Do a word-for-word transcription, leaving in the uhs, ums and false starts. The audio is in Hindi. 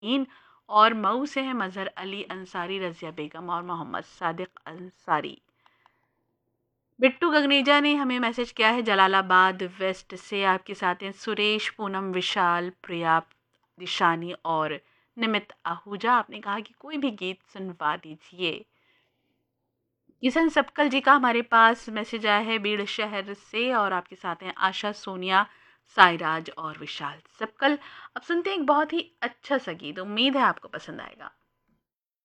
इन, और मऊ से है मजहर अली अंसारी, रज़िया बेगम और मोहम्मद सादिक अंसारी। बिट्टू गगनेजा ने हमें मैसेज किया है जलालाबाद वेस्ट से। आपके साथ हैं सुरेश, पूनम, विशाल, प्रिया, दिशानी और निमित आहूजा। आपने कहा कि कोई भी गीत सुनवा दीजिए। किशन सपकल जी का हमारे पास मैसेज आया है बीड़ शहर से, और आपके साथ हैं आशा, सोनिया, साईराज और विशाल सपकल। अब सुनते हैं एक बहुत ही अच्छा सा गीत, उम्मीद है आपको पसंद आएगा।